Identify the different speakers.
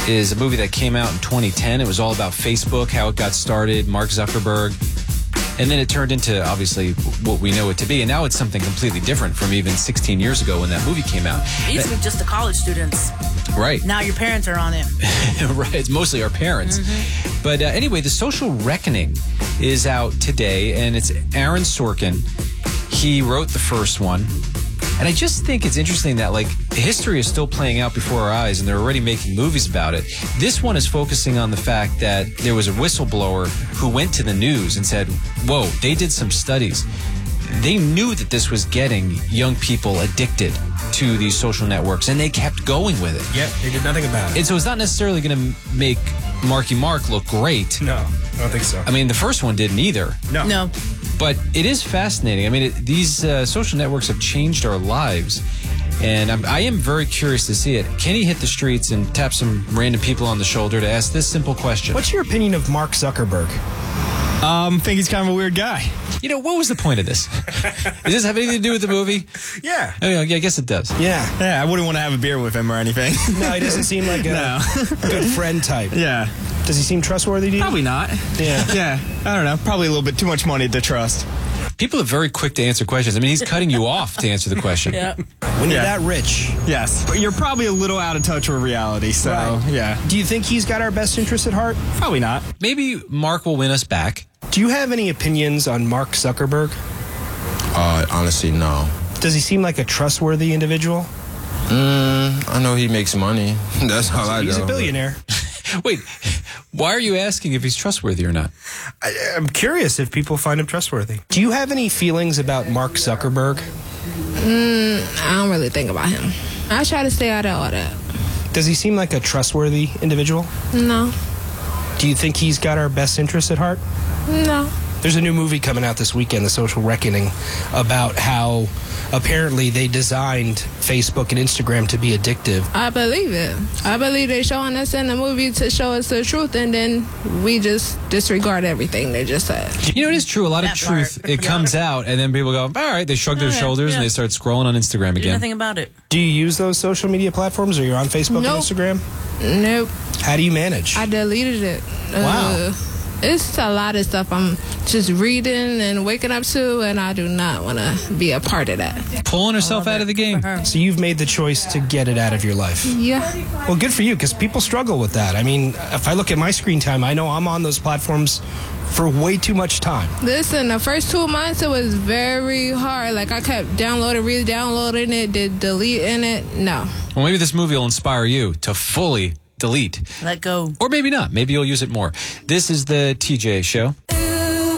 Speaker 1: is a movie that came out in 2010. It was all about Facebook, how it got started, Mark Zuckerberg. And then it turned into, obviously, what we know it to be. And now it's something completely different from even 16 years ago when that movie came out.
Speaker 2: It used to be just the college students.
Speaker 1: Right.
Speaker 2: Now your parents are on it.
Speaker 1: Right. It's mostly our parents. Mm-hmm. But anyway, The Social Reckoning is out today, and it's Aaron Sorkin. He wrote the first one. And I just think it's interesting that, like, history is still playing out before our eyes, and they're already making movies about it. This one is focusing on the fact that there was a whistleblower who went to the news and said, whoa, they did some studies. They knew that this was getting young people addicted to these social networks, and they kept going with it.
Speaker 3: Yep, they did nothing about it.
Speaker 1: And so it's not necessarily going to make Marky Mark look great.
Speaker 3: No, I don't think so.
Speaker 1: I mean, the first one didn't either.
Speaker 2: No.
Speaker 1: But it is fascinating. I mean, these social networks have changed our lives, and I am very curious to see it. Can he hit the streets and tap some random people on the shoulder to ask this simple question?
Speaker 3: What's your opinion of Mark Zuckerberg?
Speaker 4: Think he's kind of a weird guy.
Speaker 1: You know, what was the point of this? Does this have anything to do with the movie?
Speaker 3: Yeah.
Speaker 1: I mean, I guess it does.
Speaker 3: Yeah.
Speaker 4: Yeah, I wouldn't want to have a beer with him or anything.
Speaker 3: No, he doesn't seem like a good friend type.
Speaker 4: Yeah.
Speaker 3: Does he seem trustworthy to you?
Speaker 4: Probably not.
Speaker 3: Yeah.
Speaker 4: Yeah, I don't know. Probably a little bit too much money to trust.
Speaker 1: People are very quick to answer questions. I mean, he's cutting you off to answer the question.
Speaker 2: Yeah.
Speaker 3: When you're that rich.
Speaker 4: Yes. But you're probably a little out of touch with reality, so,
Speaker 3: Right.
Speaker 4: yeah.
Speaker 3: Do you think he's got our best interests at heart?
Speaker 4: Probably not.
Speaker 1: Maybe Mark will win us back.
Speaker 3: Do you have any opinions on Mark Zuckerberg?
Speaker 5: Honestly, no.
Speaker 3: Does he seem like a trustworthy individual?
Speaker 5: I know he makes money. That's all I know.
Speaker 3: He's a billionaire.
Speaker 1: Wait, why are you asking if he's trustworthy or not?
Speaker 3: I'm curious if people find him trustworthy. Do you have any feelings about Mark Zuckerberg?
Speaker 6: I don't really think about him. I try to stay out of all that.
Speaker 3: Does he seem like a trustworthy individual?
Speaker 6: No.
Speaker 3: Do you think he's got our best interests at heart?
Speaker 6: No.
Speaker 3: There's a new movie coming out this weekend, The Social Reckoning, about how apparently they designed Facebook and Instagram to be addictive.
Speaker 6: I believe it. I believe they're showing us in the movie to show us the truth, and then we just disregard everything they just said.
Speaker 1: You know, it is true. A lot of
Speaker 2: That
Speaker 1: truth,
Speaker 2: part.
Speaker 1: it comes out, and then people go, all right, they shrug their shoulders, and they start scrolling on Instagram
Speaker 2: Do
Speaker 1: again.
Speaker 2: nothing about it.
Speaker 3: Do you use those social media platforms, or you're on Facebook
Speaker 6: Nope.
Speaker 3: and Instagram?
Speaker 6: Nope.
Speaker 3: How do you manage?
Speaker 6: I deleted it.
Speaker 3: Wow.
Speaker 6: It's a lot of stuff I'm just reading and waking up to, and I do not want to be a part of that.
Speaker 1: Pulling herself out of the game.
Speaker 3: So you've made the choice to get it out of your life.
Speaker 6: Yeah.
Speaker 3: Well, good for you, because people struggle with that. I mean, if I look at my screen time, I know I'm on those platforms for way too much time.
Speaker 6: Listen, the first 2 months, it was very hard. Like, I kept downloading, re-downloading it, deleting it. No.
Speaker 1: Well, maybe this movie will inspire you to fully delete.
Speaker 2: Let go.
Speaker 1: Or maybe not. Maybe you'll use it more. This is the TJ Show.